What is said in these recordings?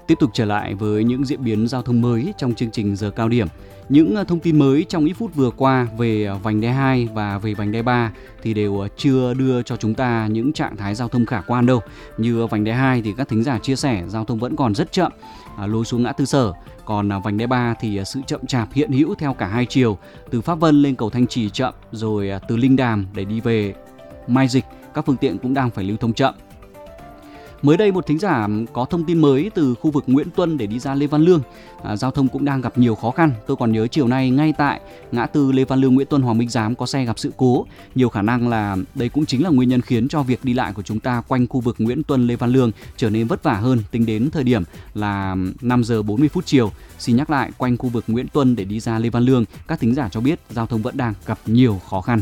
Tiếp tục trở lại với những diễn biến giao thông mới trong chương trình giờ cao điểm. Những thông tin mới trong ít phút vừa qua về vành đai 2 và về vành đai 3 thì đều chưa đưa cho chúng ta những trạng thái giao thông khả quan đâu. Như vành đai 2 thì các thính giả chia sẻ giao thông vẫn còn rất chậm, lối xuống ngã tư Sở. Còn vành đai 3 thì sự chậm chạp hiện hữu theo cả hai chiều, từ Pháp Vân lên cầu Thanh Trì chậm, rồi từ Linh Đàm để đi về Mai Dịch, các phương tiện cũng đang phải lưu thông chậm. Mới đây một thính giả có thông tin mới từ khu vực Nguyễn Tuân để đi ra Lê Văn Lương. Giao thông cũng đang gặp nhiều khó khăn. Tôi còn nhớ chiều nay ngay tại ngã tư Lê Văn Lương Nguyễn Tuân Hoàng Minh Giám có xe gặp sự cố. Nhiều khả năng là đây cũng chính là nguyên nhân khiến cho việc đi lại của chúng ta quanh khu vực Nguyễn Tuân Lê Văn Lương trở nên vất vả hơn tính đến thời điểm là 5 giờ 40 phút chiều. Xin nhắc lại, quanh khu vực Nguyễn Tuân để đi ra Lê Văn Lương, các thính giả cho biết giao thông vẫn đang gặp nhiều khó khăn.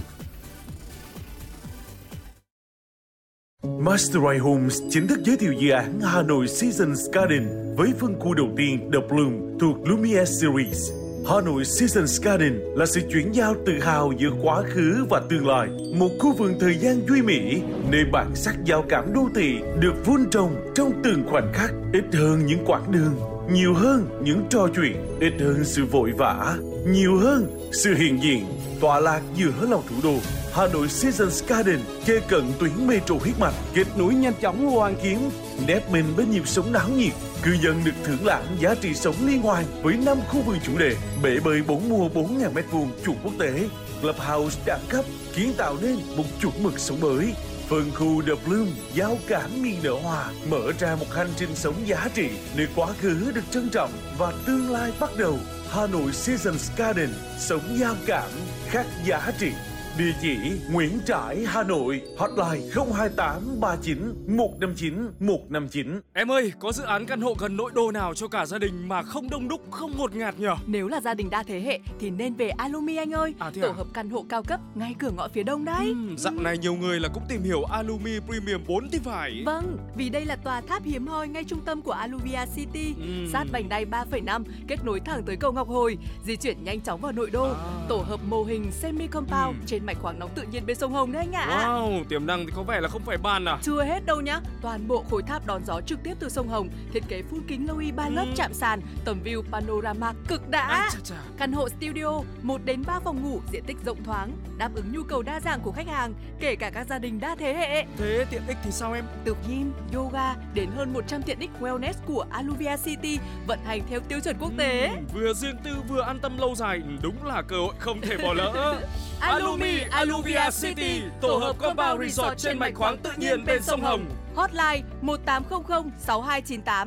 Masterride Homes chính thức giới thiệu dự án Hà Nội Seasons Garden với phân khu đầu tiên The Bloom thuộc Lumiere Series. Hà Nội Seasons Garden là sự chuyển giao tự hào giữa quá khứ và tương lai. Một khu vườn thời gian duy mỹ, nơi bản sắc giao cảm đô thị được vun trồng trong từng khoảnh khắc, ít hơn những quãng đường, nhiều hơn những trò chuyện, ít hơn sự vội vã, nhiều hơn sự hiện diện, tọa lạc giữa lòng thủ đô. Hà Nội Seasons Garden kề cận tuyến metro huyết mạch, kết nối nhanh chóng Hoàn Kiếm, nép mình bên nhịp sống náo nhiệt. Cư dân được thưởng lãm giá trị sống liên hoàn với 5 khu vườn chủ đề, bể bơi 4 mùa 4.000 m2 chuẩn quốc tế, clubhouse đẳng cấp, kiến tạo nên một chuẩn mực sống mới. Phân khu The Bloom giao cảm miền nở hòa, mở ra một hành trình sống giá trị, nơi quá khứ được trân trọng và tương lai bắt đầu. Hà Nội Seasons Garden, sống giao cảm, khắc giá trị. Địa chỉ Nguyễn Trãi, Hà Nội, hotline 028 39 159 159. Em ơi, có dự án căn hộ gần nội đô nào cho cả gia đình mà không đông đúc, không ngột ngạt nhỉ? Nếu là gia đình đa thế hệ thì nên về Alumi anh ơi. Tổ hợp căn hộ cao cấp ngay cửa ngõ phía đông đấy. Dạo này nhiều người là cũng tìm hiểu Alumi Premium 4 thì phải. Vâng, vì đây là tòa tháp hiếm hoi ngay trung tâm của Aluvia City, sát vành đai 3,5, kết nối thẳng tới cầu Ngọc Hồi, di chuyển nhanh chóng vào nội đô. Tổ hợp mô hình semi compound trên mạch khoáng nóng tự nhiên bên sông Hồng đấy anh ạ. Wow, tiềm năng thì có vẻ là không phải bàn à. Chưa hết đâu nhá. Toàn bộ khối tháp đón gió trực tiếp từ sông Hồng, thiết kế full kính Loui 3 lớp chạm sàn, tầm view panorama cực đã. Căn hộ studio 1 đến 3 phòng ngủ, diện tích rộng thoáng, đáp ứng nhu cầu đa dạng của khách hàng, kể cả các gia đình đa thế hệ. Thế tiện ích thì sao em? Từ gym, yoga đến hơn 100 tiện ích wellness của Aluvia City vận hành theo tiêu chuẩn quốc tế. Vừa riêng tư vừa an tâm lâu dài, đúng là cơ hội không thể bỏ lỡ. Alumi Aluvia City, tổ hợp compound resort trên mạch khoáng tự nhiên bên sông Hồng. Hotline 1800 6298.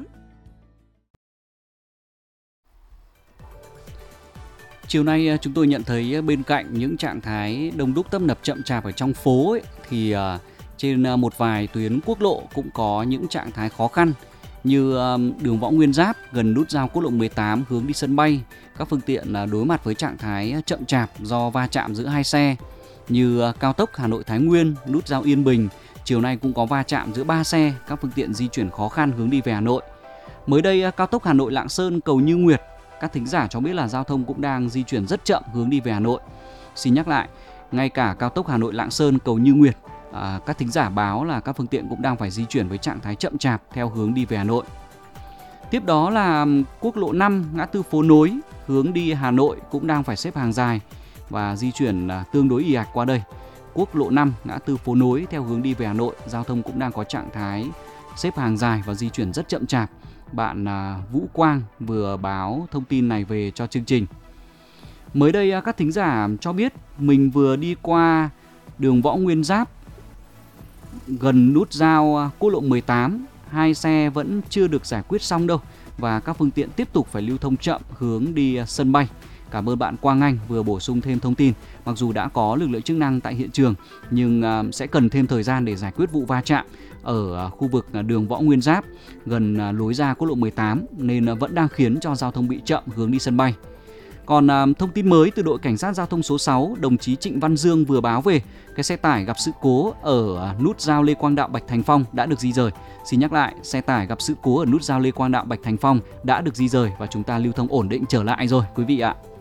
Chiều nay chúng tôi nhận thấy bên cạnh những trạng thái đông đúc tấp nập chậm chạp ở trong phố ấy, thì trên một vài tuyến quốc lộ cũng có những trạng thái khó khăn, như đường Võ Nguyên Giáp gần nút giao quốc lộ 18 hướng đi sân bay. Các phương tiện đối mặt với trạng thái chậm chạp do va chạm giữa hai xe. Như cao tốc Hà Nội Thái Nguyên, nút giao Yên Bình, chiều nay cũng có va chạm giữa 3 xe, các phương tiện di chuyển khó khăn hướng đi về Hà Nội. Mới đây cao tốc Hà Nội Lạng Sơn cầu Như Nguyệt, các thính giả cho biết là giao thông cũng đang di chuyển rất chậm hướng đi về Hà Nội. Xin nhắc lại, ngay cả cao tốc Hà Nội Lạng Sơn cầu Như Nguyệt, các thính giả báo là các phương tiện cũng đang phải di chuyển với trạng thái chậm chạp theo hướng đi về Hà Nội. Tiếp đó là quốc lộ 5 ngã tư Phố Nối hướng đi Hà Nội cũng đang phải xếp hàng dài và di chuyển tương đối ì ạch qua đây. Quốc lộ 5 ngã tư Phố Nối theo hướng đi về Hà Nội, giao thông cũng đang có trạng thái xếp hàng dài và di chuyển rất chậm chạp. Bạn Vũ Quang vừa báo thông tin này về cho chương trình. Mới đây các thính giả cho biết mình vừa đi qua đường Võ Nguyên Giáp gần nút giao quốc lộ 18, hai xe vẫn chưa được giải quyết xong đâu và các phương tiện tiếp tục phải lưu thông chậm hướng đi sân bay. Cảm ơn bạn Quang Anh vừa bổ sung thêm thông tin. Mặc dù đã có lực lượng chức năng tại hiện trường nhưng sẽ cần thêm thời gian để giải quyết vụ va chạm ở khu vực đường Võ Nguyên Giáp gần lối ra quốc lộ 18 nên vẫn đang khiến cho giao thông bị chậm hướng đi sân bay. Còn thông tin mới từ đội cảnh sát giao thông số 6, đồng chí Trịnh Văn Dương vừa báo về cái xe tải gặp sự cố ở nút giao Lê Quang Đạo Bạch Thành Phong đã được di rời. Xin nhắc lại, xe tải gặp sự cố ở nút giao Lê Quang Đạo Bạch Thành Phong đã được di rời và chúng ta lưu thông ổn định trở lại rồi quý vị ạ.